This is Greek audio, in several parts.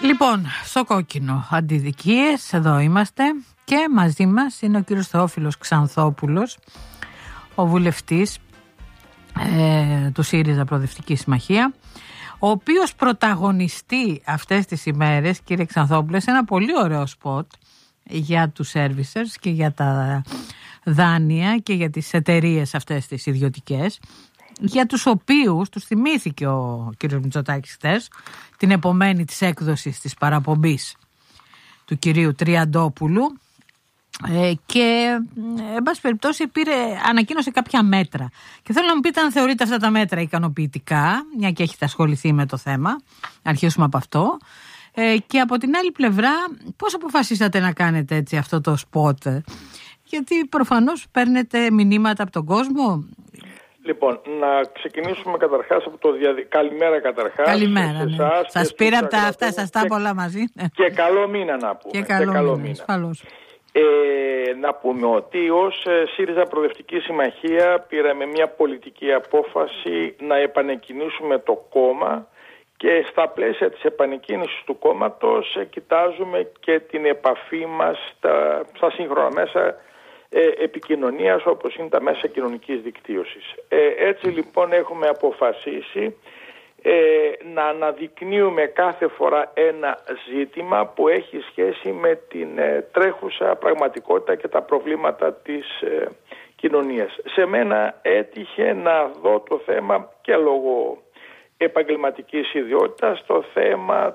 Λοιπόν, στο κόκκινο αντιδικίες, εδώ είμαστε και μαζί μας είναι ο κύριος Θεόφιλος Ξανθόπουλος, ο βουλευτής του ΣΥΡΙΖΑ Προοδευτική Συμμαχία, ο οποίος πρωταγωνιστεί αυτές τις ημέρες, κύριε Ξανθόπουλε, σε ένα πολύ ωραίο σποτ για τους servicers και για τα δάνεια και για τις εταιρείες αυτές τις ιδιωτικές, για τους οποίους τους θυμήθηκε ο κύριος Μητσοτάκης χθες την επομένη της έκδοσης της παραπομπής του κυρίου Τριαντόπουλου και εν πάση περιπτώσει ανακοίνωσε κάποια μέτρα και θέλω να μου πείτε αν θεωρείτε αυτά τα μέτρα ικανοποιητικά, μια και έχετε ασχοληθεί με το θέμα, αρχίσουμε από αυτό, και από την άλλη πλευρά πώς αποφασίσατε να κάνετε έτσι αυτό το σποτ, γιατί προφανώς παίρνετε μηνύματα από τον κόσμο. Λοιπόν, να ξεκινήσουμε καταρχάς από το Καλημέρα καταρχάς. Καλημέρα, ναι. Σας πήρα από αυτά, σας τα πολλά μαζί. Και καλό μήνα να πούμε. Και καλό μήνα, ασφαλώς. Να πούμε ότι ως ΣΥΡΙΖΑ Προοδευτική Συμμαχία πήραμε μια πολιτική απόφαση να επανεκκινήσουμε το κόμμα και στα πλαίσια της επανεκκίνησης του κόμματος κοιτάζουμε και την επαφή μας στα σύγχρονα μέσα επικοινωνίας όπως είναι τα μέσα κοινωνικής δικτύωσης. Έτσι λοιπόν έχουμε αποφασίσει να αναδεικνύουμε κάθε φορά ένα ζήτημα που έχει σχέση με την τρέχουσα πραγματικότητα και τα προβλήματα της κοινωνίας. Σε μένα έτυχε να δω το θέμα και λόγω επαγγελματικής ιδιότητας, το θέμα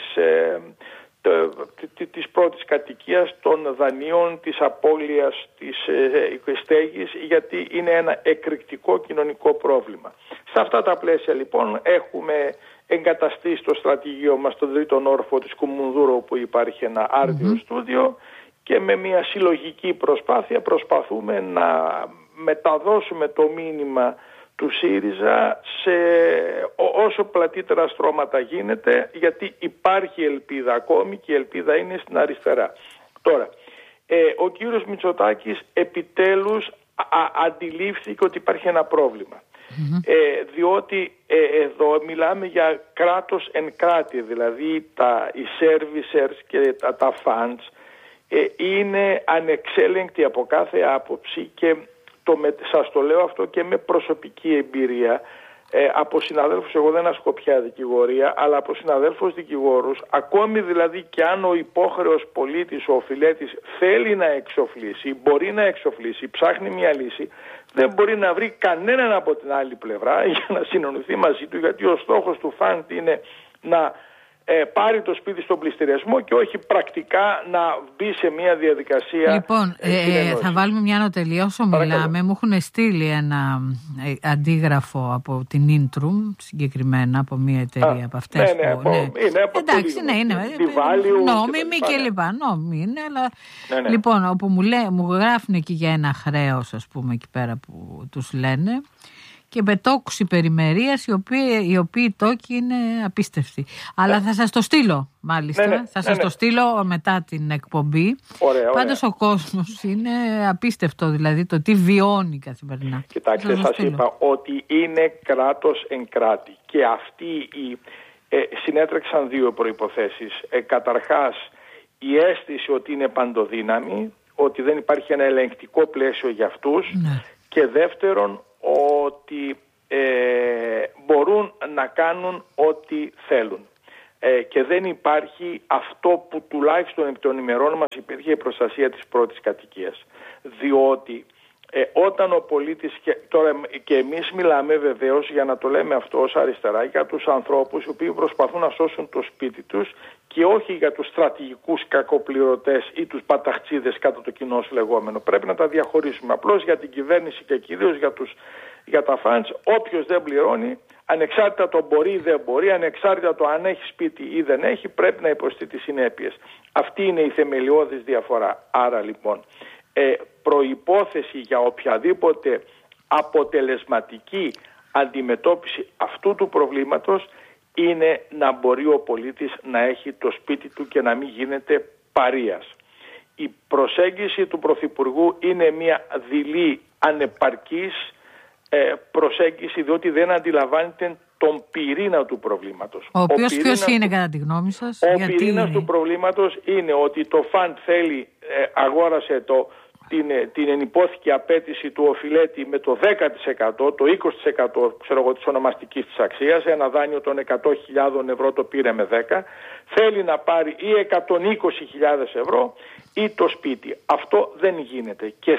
της πρώτης κατοικίας, των δανείων, της απώλειας της στέγης, γιατί είναι ένα εκρηκτικό κοινωνικό πρόβλημα. Σε αυτά τα πλαίσια λοιπόν έχουμε εγκαταστήσει το στρατηγείο μας στον τρίτον όροφο της Κουμουνδούρου, όπου υπάρχει ένα άρτιο στούντιο, και με μια συλλογική προσπάθεια προσπαθούμε να μεταδώσουμε το μήνυμα του ΣΥΡΙΖΑ σε όσο πλατύτερα στρώματα γίνεται, γιατί υπάρχει ελπίδα ακόμη και η ελπίδα είναι στην αριστερά. Τώρα, ο κύριος Μητσοτάκης επιτέλους αντιλήφθηκε ότι υπάρχει ένα πρόβλημα. Διότι εδώ μιλάμε για κράτος εν κράτη, δηλαδή οι servicers και τα funds είναι ανεξέλεγκτοι από κάθε άποψη και σας το λέω αυτό και με προσωπική εμπειρία από συναδέλφους, εγώ δεν ασκώ πια δικηγορία, αλλά από συναδέλφους δικηγόρους, ακόμη δηλαδή και αν ο υπόχρεος πολίτης, ο οφειλέτης θέλει να εξοφλήσει, μπορεί να εξοφλήσει, ψάχνει μια λύση, δεν μπορεί να βρει κανέναν από την άλλη πλευρά για να συνονιθεί μαζί του, γιατί ο στόχος του φαντ είναι να πάρει το σπίτι στον πληστηριασμό και όχι πρακτικά να μπει σε μια διαδικασία. Λοιπόν, θα βάλουμε μια ανωτελεία όσο μιλάμε. Μου έχουν στείλει ένα αντίγραφο από την Intrum, συγκεκριμένα από μια εταιρεία από αυτές είναι από εντάξει, είναι νόμιμη και λοιπά. Νόμιμη είναι, αλλά λοιπόν, όπου μου γράφουν εκεί για ένα χρέος, ας πούμε, εκεί πέρα που τους λένε, και με τόκους υπερημερίας, οι οποίοι τόκοι είναι απίστευτοι. Αλλά θα σας το στείλω, μάλιστα. Θα σας το στείλω μετά την εκπομπή. Πάντως ο κόσμος είναι απίστευτο, δηλαδή το τι βιώνει καθημερινά. Κοιτάξτε, σας είπα ότι είναι κράτος εν κράτη. Και αυτοί συνέτρεξαν δύο προϋποθέσεις. Καταρχάς, η αίσθηση ότι είναι παντοδύναμοι, ότι δεν υπάρχει ένα ελεγκτικό πλαίσιο για αυτούς. Και δεύτερον, ότι μπορούν να κάνουν ό,τι θέλουν. Και δεν υπάρχει αυτό που τουλάχιστον επί των ημερών μας υπήρχε, η προστασία της πρώτης κατοικίας. Διότι όταν ο πολίτης, τώρα και εμείς μιλάμε βεβαίως, για να το λέμε αυτό ως αριστερά, για τους ανθρώπους οι οποίοι προσπαθούν να σώσουν το σπίτι τους και όχι για τους στρατηγικούς κακοπληρωτές ή τους παταχτσίδες κατά το κοινό λεγόμενο. Πρέπει να τα διαχωρίσουμε. Απλώς για την κυβέρνηση και κυρίως για τα φαντς, όποιος δεν πληρώνει, ανεξάρτητα το μπορεί ή δεν μπορεί, ανεξάρτητα το αν έχει σπίτι ή δεν έχει, πρέπει να υποστεί τις συνέπειες. Αυτή είναι η θεμελιώδης διαφορά. Άρα λοιπόν, προϋπόθεση για οποιαδήποτε αποτελεσματική αντιμετώπιση αυτού του προβλήματος είναι να μπορεί ο πολίτης να έχει το σπίτι του και να μην γίνεται παρείας. Η προσέγγιση του Πρωθυπουργού είναι μια δειλή ανεπαρκής προσέγγιση, διότι δεν αντιλαμβάνεται τον πυρήνα του προβλήματος. Ο οποίος ποιος είναι κατά τη γνώμη σας? Πυρήνας του προβλήματος είναι ότι το φαντ θέλει, αγόρασε την ενυπόθηκη απέτηση του οφειλέτη με το 10%, το 20% της ονομαστικής της αξίας, ένα δάνειο των 100.000 ευρώ το πήρε με 10, θέλει να πάρει ή 120.000 ευρώ ή το σπίτι. Αυτό δεν γίνεται και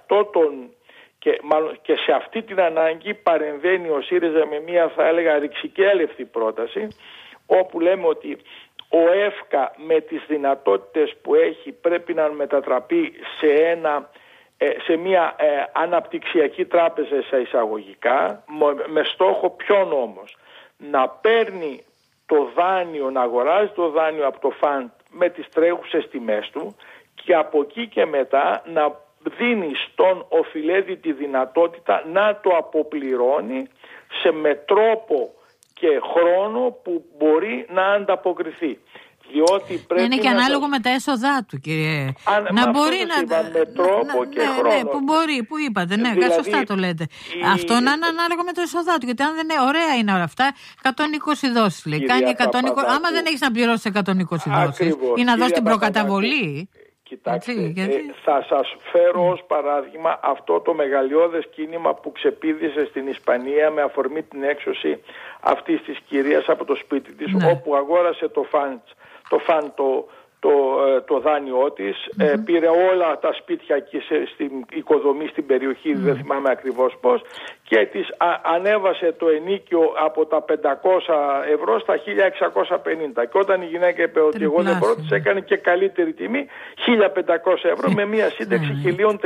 και σε αυτή την ανάγκη παρεμβαίνει ο ΣΥΡΙΖΑ με μια, θα έλεγα, ρηξικέλευτη πρόταση, όπου λέμε ότι ο ΕΦΚΑ με τις δυνατότητες που έχει πρέπει να μετατραπεί σε μια αναπτυξιακή τράπεζα εισαγωγικά, με στόχο ποιον όμως? Να παίρνει το δάνειο, να αγοράζει το δάνειο από το φαντ με τις τρέχουσες τιμές του και από εκεί και μετά να δίνει στον οφειλέτη τη δυνατότητα να το αποπληρώνει με τρόπο και χρόνο που μπορεί να ανταποκριθεί. Διότι πρέπει είναι και ανάλογο με τα έσοδά του, κύριε. Να μπορεί με τρόπο και χρόνο. Ναι, που μπορεί, που είπατε, ναι, δηλαδή, σωστά το λέτε. Αυτό να είναι ανάλογο με το έσοδά του. Γιατί αν δεν είναι, ωραία είναι όλα αυτά, 120 δόσεις λέει. Κάνει 120, άμα δεν έχεις να πληρώσεις 120 δόσεις ή να δώσεις την προκαταβολή. Κοιτάξτε, θα σας φέρω ως παράδειγμα αυτό το μεγαλειώδες κίνημα που ξεπήδησε στην Ισπανία με αφορμή την έξωση αυτής της κυρίας από το σπίτι της, όπου αγόρασε το δάνειό της, πήρε όλα τα σπίτια εκεί στην οικοδομή στην περιοχή, δεν θυμάμαι ακριβώς πώς, και της ανέβασε το ενίκιο από τα 500 ευρώ στα 1650. Και όταν η γυναίκα είπε ότι εγώ δεν μπορώ, της έκανε και καλύτερη τιμή, 1500 ευρώ με μια σύνταξη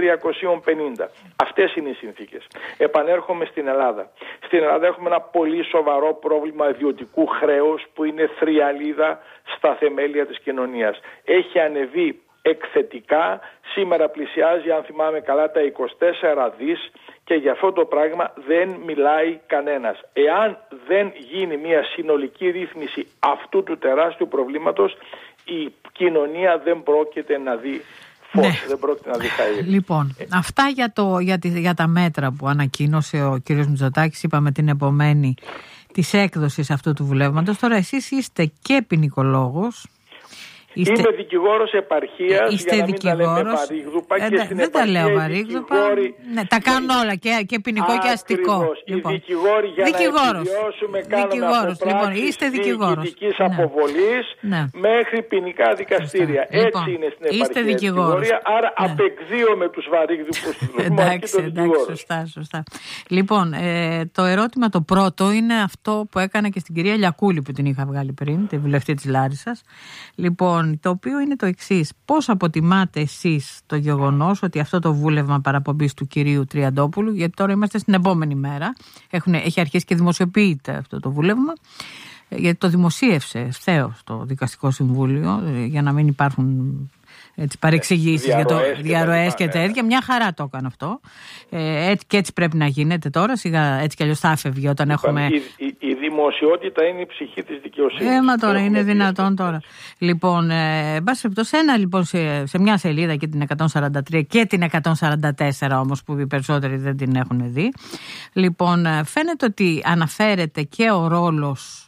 1350. Αυτές είναι οι συνθήκες. Επανέρχομαι στην Ελλάδα. Στην Ελλάδα έχουμε ένα πολύ σοβαρό πρόβλημα ιδιωτικού χρέους που είναι θριαλίδα στα θεμέλια της κοινωνίας. Έχει ανεβεί εκθετικά, σήμερα πλησιάζει, αν θυμάμαι καλά, τα 24 δις και για αυτό το πράγμα δεν μιλάει κανένας. Εάν δεν γίνει μια συνολική ρύθμιση αυτού του τεράστιου προβλήματος, η κοινωνία δεν πρόκειται να δει φως, δεν πρόκειται να δει χαΐρι. Λοιπόν, αυτά για τα μέτρα που ανακοίνωσε ο κ. Μητσοτάκης, είπαμε την επομένη της έκδοσης αυτού του βουλεύματος. Τώρα εσείς είστε και ποινικολόγος. Είμαι δικηγόρος επαρχίας, για να μην τα λέμε βαρύγδουπα, και στην δεν τα λέω βαρύγδουπα. Ναι, τα κάνουν όλα και ποινικό και αστικό. Λοιπόν, οι δικηγόροι για να επιβιώσουμε κάνουμε από πράξεις διοικητικής αποβολής μέχρι ποινικά δικαστήρια. Έτσι είναι στην επαρχία δικηγόρια, άρα απεκδίωμε τους βαρύγδουπους του Εντάξει, σωστά. Λοιπόν, το ερώτημα το πρώτο είναι αυτό που έκανα και στην κυρία Λιακούλη που την είχα βγάλει πριν, τη βουλευτή της Λάρισσας. Λοιπόν, το οποίο είναι το εξής. Πώς αποτιμάτε εσείς το γεγονός ότι αυτό το βούλευμα παραπομπής του κυρίου Τριαντόπουλου, γιατί τώρα είμαστε στην επόμενη μέρα, έχει αρχίσει και δημοσιοποιείται αυτό το βούλευμα, γιατί το δημοσίευσε ευθέως το Δικαστικό Συμβούλιο, για να μην υπάρχουν παρεξηγήσεις για το διαρροές και τέτοια. Μια χαρά το έκανε αυτό. Και έτσι πρέπει να γίνεται τώρα. Σιγά, έτσι κι αλλιώς θα έφευγε όταν έχουμε. Η δημοσιότητα είναι η ψυχή της δικαιοσύνης. Μα τώρα είναι δυνατόν τώρα. Λοιπόν, εν πάση περιπτώσει, λοιπόν σε μια σελίδα και την 143 και την 144 όμως, που οι περισσότεροι δεν την έχουν δει. Λοιπόν, φαίνεται ότι αναφέρεται και ο ρόλος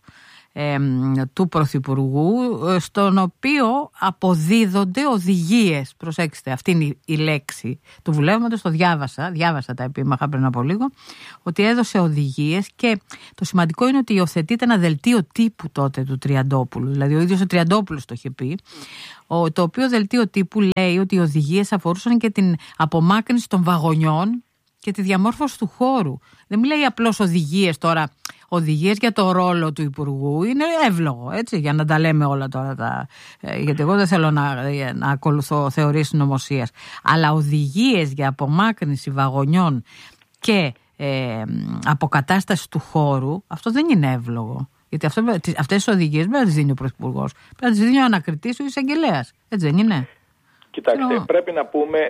του Πρωθυπουργού, στον οποίο αποδίδονται οδηγίες. Προσέξτε, αυτή είναι η λέξη του βουλεύματος, το διάβασα τα επίμαχα πριν από λίγο, ότι έδωσε οδηγίες, και το σημαντικό είναι ότι υιοθετείται ένα δελτίο τύπου τότε του Τριαντόπουλου, δηλαδή ο ίδιος ο Τριαντόπουλος το είχε πει, το οποίο δελτίο τύπου λέει ότι οι οδηγίες αφορούσαν και την απομάκρυνση των βαγονιών και τη διαμόρφωση του χώρου. Δεν μιλάει απλώς οδηγίες τώρα, οδηγίες για το ρόλο του Υπουργού. Είναι εύλογο, έτσι, για να τα λέμε όλα τώρα. Γιατί εγώ δεν θέλω να ακολουθώ θεωρίες συνωμοσίας. Αλλά οδηγίες για απομάκρυνση βαγονιών και αποκατάσταση του χώρου, αυτό δεν είναι εύλογο. Γιατί αυτές τις οδηγίες δεν τις δίνει ο Πρωθυπουργός. Πρέπει να τις δίνει ο ανακριτής, ο εισαγγελέας. Έτσι δεν είναι? Κοιτάξτε, πρέπει να πούμε,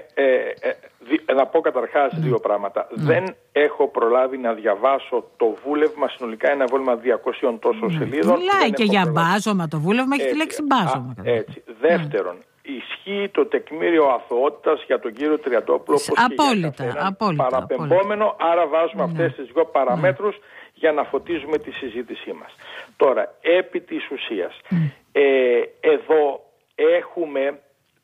να πω καταρχάς δύο πράγματα. Δεν έχω προλάβει να διαβάσω το βούλευμα, συνολικά ένα βούλευμα 200 τόσο σελίδων. Μιλάει και για μπάζωμα το βούλευμα, έχει τη λέξη μπάζωμα. Έτσι. Δεύτερον, ισχύει το τεκμήριο αθωότητας για τον κύριο Τριαντόπουλο, όπως απόλυτα, παραπεμπόμενο, άρα βάζουμε αυτές τις δύο παραμέτρους για να φωτίζουμε τη συζήτησή μας. Τώρα, επί της ουσίας, εδώ έχουμε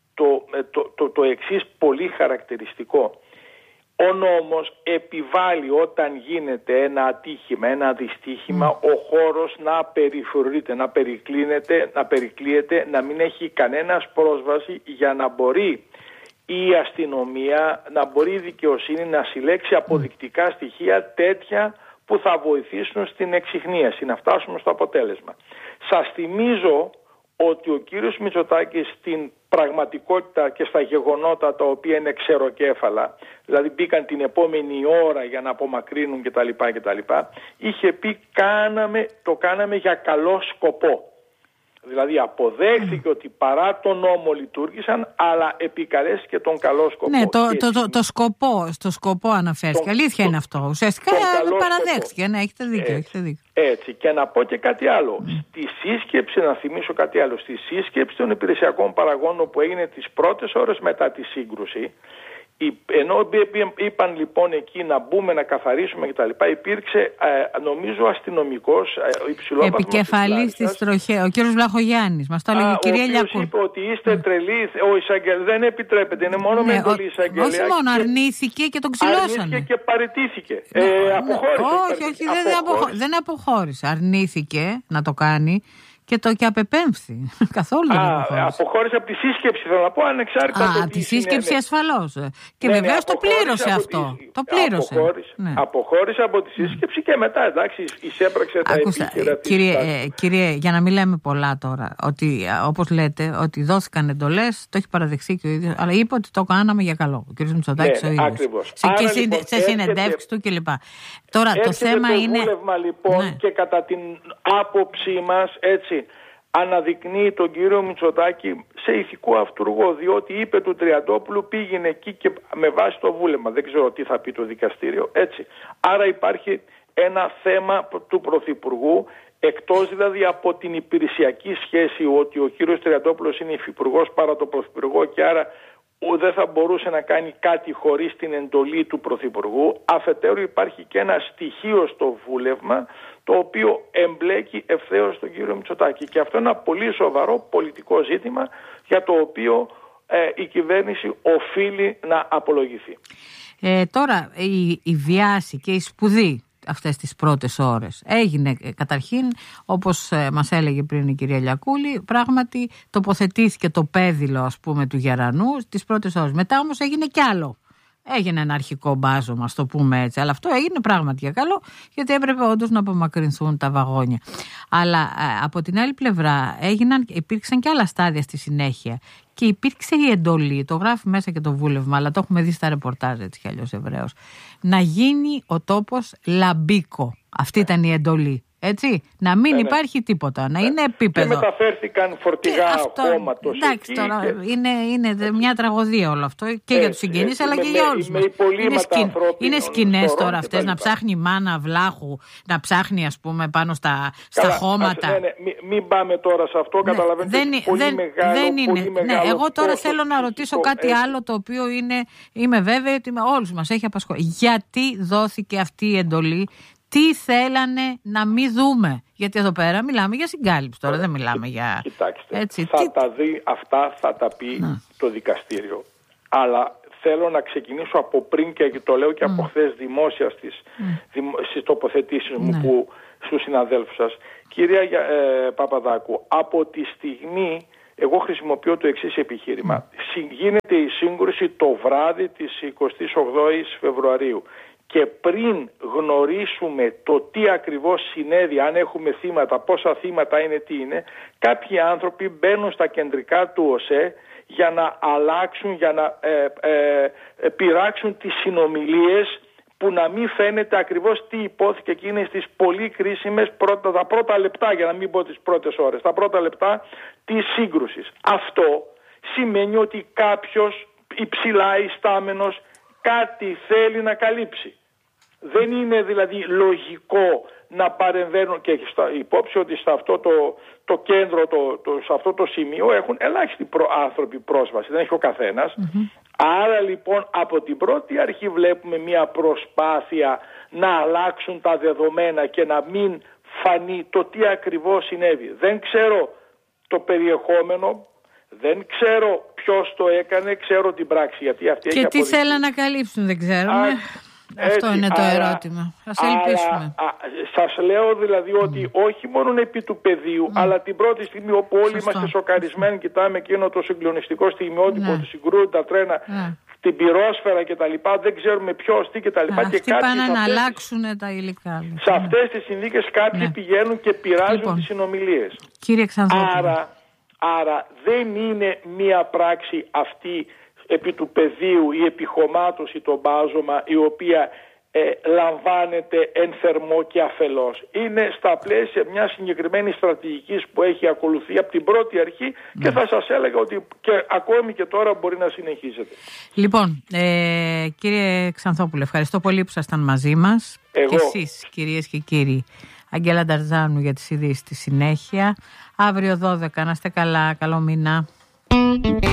το εξής πολύ χαρακτηριστικό. Ο νόμος επιβάλλει όταν γίνεται ένα ατύχημα, ένα δυστύχημα, ο χώρος να περιφρουρείται, να περικλείεται, να μην έχει κανένας πρόσβαση για να μπορεί η αστυνομία, να μπορεί η δικαιοσύνη να συλλέξει αποδεικτικά στοιχεία τέτοια που θα βοηθήσουν στην εξιχνίαση, να φτάσουμε στο αποτέλεσμα. Σας θυμίζω ότι ο κύριος Μητσοτάκης στην πραγματικότητα και στα γεγονότα τα οποία είναι ξεροκέφαλα, δηλαδή μπήκαν την επόμενη ώρα για να απομακρύνουν κτλ. Είχε πει το κάναμε για καλό σκοπό. Δηλαδή αποδέχθηκε ότι παρά τον νόμο λειτουργήσαν, αλλά επικαλέστηκε τον καλό σκοπό. Ναι, στο σκοπό αναφέρθηκε. Αλήθεια είναι αυτό. Ουσιαστικά παραδέχτηκε. Ναι, έχετε δίκιο. Έτσι. Και να πω και κάτι άλλο. Στη σύσκεψη, να θυμίσω κάτι άλλο. Στη σύσκεψη των υπηρεσιακών παραγόντων που έγινε τις πρώτες ώρες μετά τη σύγκρουση, ενώ είπαν λοιπόν εκεί να μπούμε να καθαρίσουμε κτλ., υπήρξε νομίζω αστυνομικός υψηλόβαθμος επικεφαλής της τροχέας, ο κύριος Βλαχογιάννης, μας το έλεγε η κυρία Λιακούλη. Ο οποίος είπε ότι είστε τρελοί, ο εισαγγελέας δεν επιτρέπεται, είναι μόνο με εντολή εισαγγελέα. Όχι μόνο, αρνήθηκε και τον ξυλώσανε. Αρνήθηκε και παραιτήθηκε. Αποχώρησε. Όχι, δεν αποχώρησε. Αρνήθηκε να το κάνει. Και απεπέμφθη. Καθόλου δεν αποχώρησε. Αποχώρησε από τη σύσκεψη, θέλω να πω, ανεξάρτητα από τη σύσκεψη ασφαλώς. Και βεβαίως το πλήρωσε αυτό. Το πλήρωσε. Αποχώρησε από τη σύσκεψη και μετά, εντάξει, εισέπραξε τα επίκαιρα της. Κύριε, για να μην λέμε πολλά τώρα, ότι όπως λέτε, ότι δόθηκαν εντολές, το έχει παραδεχθεί και ο ίδιος, αλλά είπε ότι το κάναμε για καλό. Ο κ. Μητσοτάκης ο ίδιος. Σε συνεντεύξεις του κλπ. Τώρα το θέμα είναι. Το βούλευμα λοιπόν και κατά την άποψή μας, έτσι, αναδεικνύει τον κύριο Μητσοτάκη σε ηθικό αυτούργο, διότι είπε του Τριαντόπουλου πήγαινε εκεί και με βάση το βούλευμα. Δεν ξέρω τι θα πει το δικαστήριο, έτσι. Άρα υπάρχει ένα θέμα του Πρωθυπουργού, εκτός δηλαδή από την υπηρεσιακή σχέση ότι ο κύριος Τριαντόπουλος είναι υφυπουργός παρά το Πρωθυπουργό και άρα δεν θα μπορούσε να κάνει κάτι χωρίς την εντολή του Πρωθυπουργού. Αφετέρου υπάρχει και ένα στοιχείο στο βούλευμα το οποίο εμπλέκει ευθέως τον κύριο Μητσοτάκη. Και αυτό είναι ένα πολύ σοβαρό πολιτικό ζήτημα για το οποίο η κυβέρνηση οφείλει να απολογηθεί. Τώρα η βιάση και η σπουδή αυτές τις πρώτες ώρες έγινε καταρχήν, όπως μας έλεγε πριν η κυρία Λιακούλη, πράγματι τοποθετήθηκε το πέδιλο, ας πούμε, του Γερανού τις πρώτες ώρες. Μετά όμως έγινε κι άλλο. Έγινε ένα αρχικό μπάζωμα, ας το πούμε έτσι, αλλά αυτό έγινε πράγματι για καλό, γιατί έπρεπε όντως να απομακρυνθούν τα βαγόνια. Αλλά από την άλλη πλευρά υπήρξαν και άλλα στάδια στη συνέχεια και υπήρξε η εντολή, το γράφει μέσα και το βούλευμα, αλλά το έχουμε δει στα ρεπορτάζ έτσι κι αλλιώς Εβραίος, να γίνει ο τόπος λαμπίκο. Αυτή ήταν η εντολή. Έτσι, να μην υπάρχει τίποτα, να είναι επίπεδο. Και μεταφέρθηκαν φορτηγά χώματος. Εντάξει, τώρα είναι μια τραγωδία όλο αυτό και για τους συγγενείς αλλά και για όλους μας. Είναι σκηνές τώρα αυτές, να ψάχνει η μάνα Βλάχου, να ψάχνει ας πούμε πάνω στα χώματα. Μην πάμε τώρα σε αυτό, καταλαβαίνετε. Δεν είναι. Εγώ τώρα θέλω να ρωτήσω κάτι άλλο το οποίο είμαι βέβαιη ότι όλους μας έχει απασχολήσει. Γιατί δόθηκε αυτή η εντολή? Τι θέλανε να μην δούμε? Γιατί εδώ πέρα μιλάμε για συγκάλυψη τώρα, δεν μιλάμε για... Κοιτάξτε, έτσι, τα δει αυτά, θα τα πει το δικαστήριο. Αλλά θέλω να ξεκινήσω από πριν και το λέω και από χθες δημόσια στις τοποθετήσεις μου που στους συναδέλφους σας. Κυρία Παπαδάκου, από τη στιγμή... Εγώ χρησιμοποιώ το εξής επιχείρημα. Γίνεται η σύγκρουση το βράδυ της 28ης Φεβρουαρίου. Και πριν γνωρίσουμε το τι ακριβώς συνέβη, αν έχουμε θύματα, πόσα θύματα είναι, τι είναι, κάποιοι άνθρωποι μπαίνουν στα κεντρικά του ΟΣΕ για να αλλάξουν, για να πειράξουν τις συνομιλίες, που να μην φαίνεται ακριβώς τι υπόθηκε εκείνες τις πολύ κρίσιμες τα πρώτα λεπτά, για να μην πω τις πρώτες ώρες, τα πρώτα λεπτά της σύγκρουσης. Αυτό σημαίνει ότι κάποιος υψηλά ιστάμενος κάτι θέλει να καλύψει. Δεν είναι δηλαδή λογικό να παρεμβαίνουν, και έχει υπόψη ότι σε αυτό το κέντρο, σε αυτό το σημείο έχουν ελάχιστοι άνθρωποι πρόσβαση, δεν έχει ο καθένας. Άρα λοιπόν από την πρώτη αρχή βλέπουμε μια προσπάθεια να αλλάξουν τα δεδομένα και να μην φανεί το τι ακριβώς συνέβη. Δεν ξέρω το περιεχόμενο, δεν ξέρω ποιος το έκανε, ξέρω την πράξη. Γιατί αυτή και τι θέλουν να καλύψουν δεν ξέρουμε. Αυτό είναι το ερώτημα. Ας ελπίσουμε. Σας λέω δηλαδή ότι όχι μόνο επί του πεδίου, αλλά την πρώτη στιγμή όπου όλοι είμαστε σοκαρισμένοι, κοιτάμε εκείνο το συγκλονιστικό στιγμιότυπο ότι συγκρούουν τα τρένα, την πυρόσφαιρα κτλ. Δεν ξέρουμε ποιος, τι κτλ. Αυτοί πάνε να αλλάξουν τα υλικά. Σε αυτές τις συνθήκες κάποιοι πηγαίνουν και πειράζουν τις συνομιλίες. Κύριε Ξανθόπουλε. Άρα δεν είναι μία πράξη αυτή επί του πεδίου, η επιχωμάτωση, το μπάζωμα, η οποία λαμβάνεται εν θερμό και αφελώς. Είναι στα πλαίσια μιας συγκεκριμένης στρατηγικής που έχει ακολουθεί από την πρώτη αρχή και θα σας έλεγα ότι και ακόμη και τώρα μπορεί να συνεχίζεται. Λοιπόν, κύριε Ξανθόπουλε, ευχαριστώ πολύ που ήσασταν μαζί μας. Και εσείς, κυρίες και κύριοι. Αγγέλα Νταρζάνου για τις ειδήσεις στη συνέχεια. Αύριο 12, να είστε καλά, καλό μήνα.